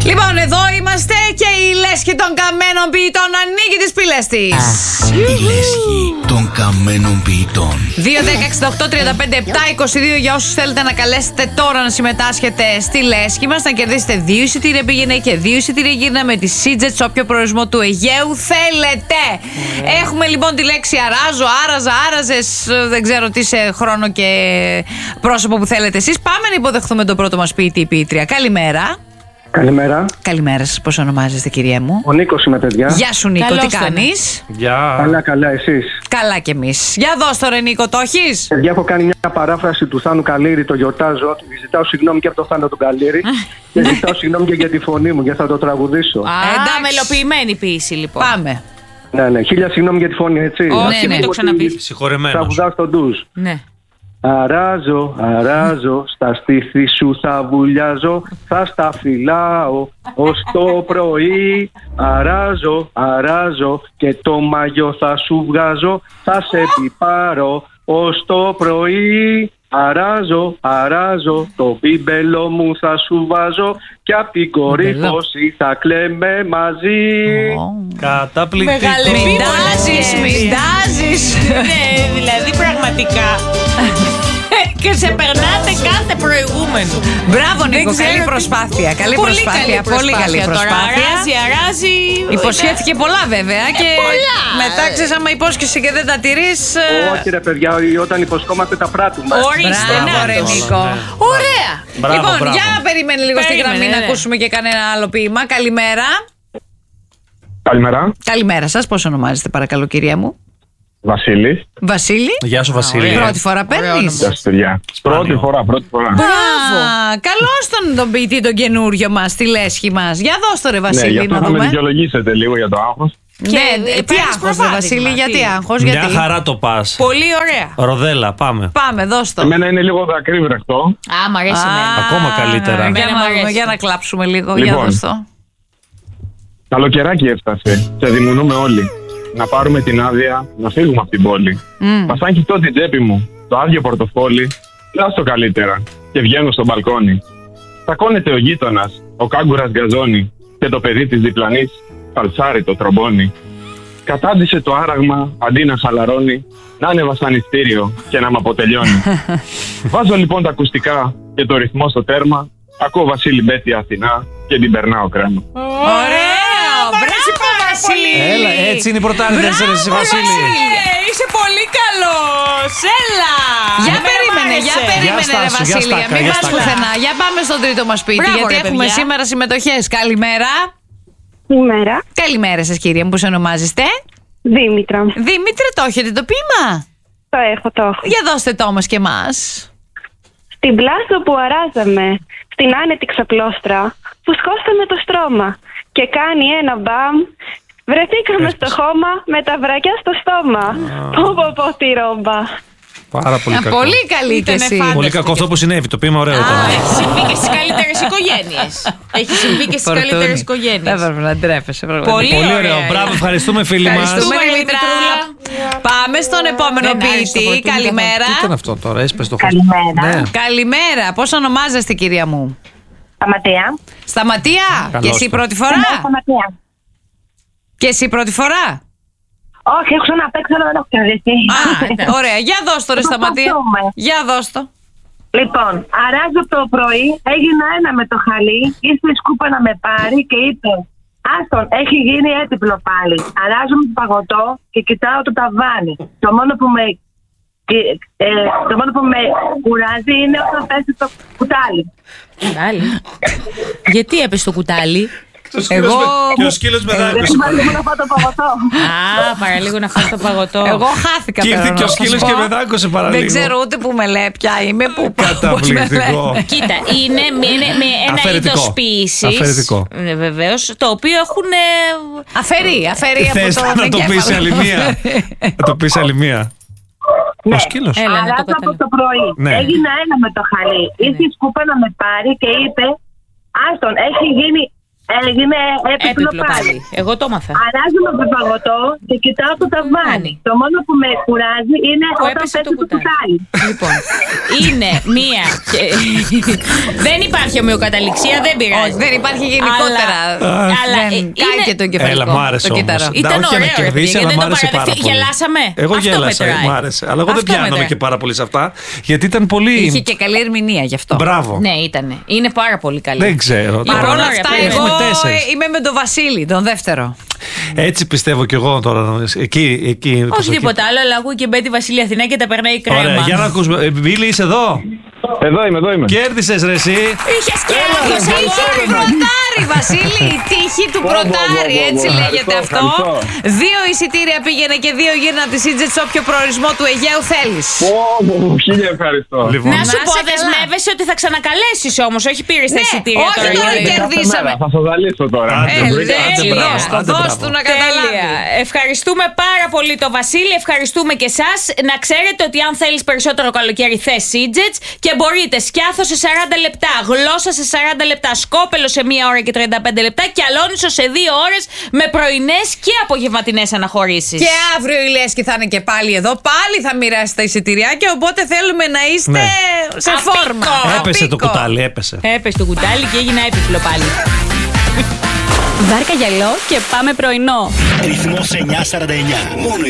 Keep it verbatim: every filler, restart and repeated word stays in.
Λοιπόν, εδώ είμαστε και η λέσχη των καμένων ποιητών ανοίγει τις πύλες της. Η λέσχη των καμένων ποιητών. δύο δέκα εξήντα οκτώ τριάντα πέντε επτά είκοσι δύο για όσους θέλετε να καλέσετε τώρα να συμμετάσχετε στη λέσχη μας, να κερδίσετε δύο εισιτήρια πήγαινε και δύο εισιτήρια γύρνα με τη Σίτζετ σε όποιο προορισμό του Αιγαίου θέλετε. Yeah. Έχουμε λοιπόν τη λέξη αράζω, άραζα, άραζες, δεν ξέρω τι σε χρόνο και πρόσωπο που θέλετε εσείς. Πάμε να υποδεχθούμε τον πρώτο μας ποιητή ή ποιήτρια. Καλημέρα. Καλημέρα. Καλημέρα σας, πώς ονομάζεστε κυρία μου? Ο Νίκος είμαι, παιδιά. Γεια σου Νίκο, Καλώς τι κάνεις? Γεια. Καλά, καλά, εσείς? Καλά κι εμείς. Για δώσ' το ρε Νίκο, το έχεις? Παιδιά, έχω κάνει μια παράφραση του Θάνου Καλήρη, το γιορτάζω. Ζητάω συγγνώμη και από το Θάνο του Καλήρη. Και ζητάω συγγνώμη και για τη φωνή μου, γιατί θα το τραγουδήσω. Α, μελοποιημένη ποίηση λοιπόν. Πάμε. Ναι, ναι, χίλια συγγνώμη για τη φωνή, έτσι. Όχι, μην το ξαναπείς. Συγχωρεμένος. Τραγουδάω στο ντουζ. Ναι. Αράζω, αράζω, στα στήθη σου θα βουλιάζω, θα στα φυλάω ως το πρωί. Αράζω, αράζω και το μαγιό θα σου βγάζω, θα σε πιπάρω ως το πρωί. Αράζω, αράζω, το μπίμπελο μου θα σου βάζω και απ' την κορύφωση θα κλαίμε μαζί. Καταπληκτικό. Μοιντάζεις, μοιντάζεις. Ναι, δηλαδή πραγματικά. Και σε περνάτε κάθε προηγούμενο. Μπράβο Νίκο, καλή προσπάθεια. Καλή Πολύ προσπάθεια, καλή προσπάθεια. πολύ καλή Τώρα προσπάθεια. αράζει, αράζει. Υποσχέθηκε πολλά βέβαια και πολλά. μετά ξέρεις άμα υπόσχεσαι και δεν τα τηρείς. Όχι ρε παιδιά, όταν υποσχόμαστε τα πράττουμε. Ορίστε, Μπράβο να ρε το. Νίκο. Ωραία. Μπράβο, Λοιπόν, μπράβο. για να περιμένει λίγο στη Περίμενε, γραμμή να ναι. ακούσουμε και κανένα άλλο ποίημα. Καλημέρα. Καλημέρα. Καλημέρα σας, πώς ονομάζεστε παρακαλώ κυρία μου? Βασίλης. Βασίλη. Γεια σου Βασίλη. Πρώτη φορά παίρνεις? Γεια σας, παιδιά. Πρώτη φορά, πρώτη φορά. Μπράβο. Καλώς τον, τον ποιητή τον καινούριο μας, τη λέσχη μας. Για δώσ' το ρε Ναι, Βασίλη γι' αυτό να θα με δούμε. δικαιολογήσετε λίγο για το άγχος. Ναι, Και τι παίρνεις άγχος ρε προβάδισμα, Βασίλη, τι? γιατί άγχος, Μια γιατί? χαρά το πας. Πολύ ωραία. Ροδέλα, πάμε. Πάμε, δώσ' το. Εμένα είναι λίγο δακρύ βρεχτό. Α, μ' αρέσει εμένα. Ακόμα καλύτερα. Για Εμένα να, μ' δούμε, αρέσει. για να κλάψουμε λίγο, Λοιπόν. για δώσ' το. Καλοκαιράκι έφτασε και δημιουργούμε όλοι. Να πάρουμε την άδεια, να φύγουμε από την πόλη. Μμ. Μα σαν κοιτώ την τσέπη μου, το άδειο πορτοφόλι, λέω το καλύτερα και βγαίνω στο μπαλκόνι. Τσακώνεται ο γείτονας, ο κάγκουρας γκαζώνει και το παιδί της διπλανής φαλσάρει το τρομπόνι. Κατάντησε το άραγμα αντί να χαλαρώνει, να είναι βασανιστήριο και να μ' αποτελειώνει. Βάζω λοιπόν τα ακουστικά και το ρυθμό στο τέρμα, ακούω Βασίλη Μπέτη Αθηνά και την περνάω κρέμα. Ωραίο! Μπράβο Βασίλη! Έλα, έτσι είναι η πρωτάρτηση ρε εσύ, Βασίλη. Ε, είσαι πολύ καλός. Έλα. Για Εμένα μ' περίμενε, άρεσε. για περίμενε Για ρε στάσου, για Βασίλη. στάκα, Μην για πας στάκα. πουθενά. Για πάμε στον τρίτο μας ποιητή, Μπράβο, γιατί ρε, έχουμε παιδιά. σήμερα συμμετοχές. Καλημέρα. Καλημέρα. Καλημέρα σας κυρία μου, πώς ονομάζεστε? Δήμητρα. Δήμητρα, το έχετε το ποίημα? Το έχω, το έχω. Για δώστε το όμως και εμάς. Στην πλάστο που αράζαμε, στην άνετη ξαπλώστρα, που σκόσαμε το στρώμα και κάνει ένα μπαμ, βρεθήκαμε στο χώμα με τα βρακιά στο στόμα. Πω πω πω τη ρόμπα. Πάρα πολύ Α, κακό. πολύ καλή κι Ήτανε εσύ. φάνταστο. Πολύ κακό αυτό που συνέβη. Το ποίημα ωραίο ήταν. Έχει συμβεί και στις καλύτερες οικογένειες. Έχει συμβεί και στις Φορτούνη. καλύτερες Δεν οικογένειες. πρέπει να ντρέπεσαι. πραγματικά. Πολύ Πολύ ωραία. ωραίο. Μπράβο, ευχαριστούμε φίλοι μας. Ευχαριστούμε Ευχαριστούμε, Δημητρούλα. Πάμε στον επόμενο Δεν άρεσε το ποιητή. φορτούνι Καλημέρα. Τι ήταν αυτό τώρα, έσπες το χώρο. Καλημέρα. Ναι. Καλημέρα. Πώς ονομάζεστε κυρία μου? Σταματία. Σταματία. Καλώς Και εσύ το. πρώτη φορά? Σταματία. Και εσύ πρώτη φορά? Όχι, έχω ξαναπέξει, αλλά δεν έχω κερδίσει. Α, ωραία. Για δώσ' το ρε Θα Σταματία. προσπαθούμε. Για δώσ' το. Λοιπόν, αράζω το πρωί, έγινα ένα με το χαλί, ήρθε η σκούπα να με πάρει και είπε «Άστον, έχει γίνει έτυπλο πάλι». Αράζω με το παγωτό και κοιτάω το ταβάνι. Το μόνο που με, ε, το μόνο που με κουράζει είναι όταν πέσει το κουτάλι. Κουτάλι. Γιατί έπεσε το κουτάλι? Εγώ, Και ο σκύλος με Δεν δάκρυσε. θυμάμαι να φάω το παγωτό. Α, παραλίγο να φας το παγωτό. εγώ χάθηκα Και ήρθε πέρα, και ο να σας σκύλος πω. και με δάκωσε παραλίγο. Δεν ξέρω ούτε που με λέει πια είμαι, που πώς με Καταπληκτικό. λένε. Κοίτα, είναι με, με ένα Αφαιρετικό. είδος ποίησης. Αφαιρετικό. Ναι, βεβαίως, το οποίο έχουν. Αφαιρεί, αφαιρεί από Θες το να το εγκέφαλο. πεις άλλη μία. Να το πεις άλλη μία. Ο σκύλος. Έλα, να το Αράζω από καταλάβω. το πρωί, Ναι. έγινα ένα με το χαλί, ήρθε η σκούπα να με πάρει και είπε «Άστον, έχει γίνει έγινε έπιπλο Έπιπλο πάλι. πάλι. Εγώ το έμαθα. Αράζομαι το φαγωτό και κοιτάω το ταβάνι. Το μόνο που με κουράζει είναι Που όταν έπεσε πέσει το το κουτάλι. Λοιπόν, είναι μία. Δεν υπάρχει ομοιοκαταληξία, δεν πειράζει. Όχι, δεν υπάρχει γενικότερα. Αλλά, αλλά δεν είναι- κάει και το εγκεφαλικό. Έλα, μ' άρεσε το όμως. κύτταρο. Να, Ήταν όχι ωραίο, να ρε κερδίσει, παιδιά, αλλά δεν μ' το άρεσε πάρα παραδεχτεί. πολύ. Γελάσαμε. Εγώ Αυτό γέλασα, μετράει. μου άρεσε. Αλλά εγώ δεν Αυτό πιάνομαι μετράει. και πάρα πολύ σε αυτά, γιατί ήταν πολύ. Είχε και καλή ερμηνεία γι' αυτό. Μπράβο. Ναι, ήτανε. Είναι πάρα πολύ καλή. Δεν ξέρω. Λοιπόν, Παρ' όλα ωραία, αυτά, πρέπει. εγώ Έχουμε τέσσερις. ε, είμαι με τον Βασίλη, τον δεύτερο. Έτσι πιστεύω κι εγώ τώρα. Εκεί, εκεί. προς Όχι εκεί. τίποτα άλλο, αλλά ακούει και Μπέτη Βασίλη Αθηνά και τα περνάει κρέμα. Ωραία, για να ακούσουμε. Ε, Μπίλη, είσαι εδώ. Εδώ είμαι, εδώ είμαι. Κέρδισες ρε εσύ. Είχες και άλλος Είχε πρωτάρι, Βασίλη. Η τύχη του Πω, πω, πρωτάρι, πω, πω, έτσι πω, λέγεται ευχαριστώ, αυτό. ευχαριστώ. Δύο εισιτήρια πήγαινε και δύο γύρνα τη Σίτζετ σε όποιο προορισμό του Αιγαίου θέλει. Πω, πω, πω, χίλια ευχαριστώ. Λοιπόν, Να σου Να πω, σε καλά. δεσμεύεσαι ότι θα ξανακαλέσεις όμως, όχι πήρες τα Ναι, εισιτήρια όχι τώρα. τώρα για- και- κερδίσαμε. Κάθε μέρα, θα σας ζαλίσω τώρα. Άντε, Ε, βρήκα, έτσι, άντε, μπράβο, δώσ' το, άντε, δώσ' μπράβο. του να καταλάβει. Τέλεια. Ευχαριστούμε πάρα πολύ το Βασίλη, ευχαριστούμε και εσάς. Να ξέρετε ότι αν θέλεις περισσότερο καλοκαίρι θες Σίτζετς και μπορείτε σκιάθο σε σαράντα λεπτά, γλώσσα σε σαράντα λεπτά, σκόπελο σε μία ώρα και τριάντα πέντε λεπτά και αλόνισο σε δύο ώρες με πρωινές και απογευματινές αναχωρήσεις. Και αύριο η Λέσχη θα είναι και πάλι εδώ. Πάλι θα μοιράσει τα εισιτηριάκια. Οπότε θέλουμε να είστε Ναι. σε Απίκο. φόρμα. Έπεσε το Απίκο. κουτάλι, έπεσε. Έπεσε το κουτάλι και έγινα έπιπλο πάλι. Βάρκα γυαλό και πάμε πρωινό. Ρυθμός εννιά σαράντα εννιά. Μόνο